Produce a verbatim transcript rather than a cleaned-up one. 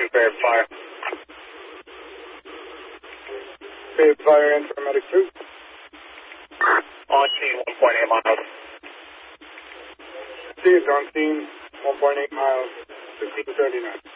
two, fair fire. Fair fire and paramedic two. On scene, one point eight miles. Received on scene, one point eight miles, fifteen thirty-nine.